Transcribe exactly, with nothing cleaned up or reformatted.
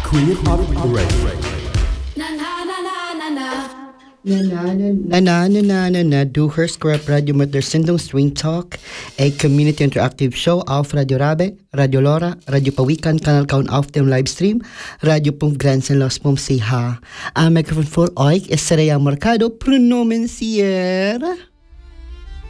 Queer Pop Radio. Na na na na na na. Na na na na na na na na na Du hörst Scrap Radio med der Sendung Swing Talk, a community interactive show auf Radio Rabe, Radio Lora, Radio Pawikan, Kanal Kaun auf dem Livestream, Radio Punkt Grenzenlos Punkt C H. Am Mikrofon für euch ist Seraya Mercado, Pronomen Sierra.